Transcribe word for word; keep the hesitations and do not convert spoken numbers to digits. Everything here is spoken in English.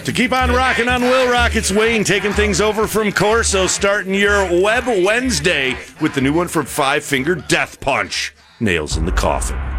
To keep on rocking on Will Rock, it's Wayne taking things over from Corso, starting your Web Wednesday with the new one from Five Finger Death Punch, Nails in the Coffin.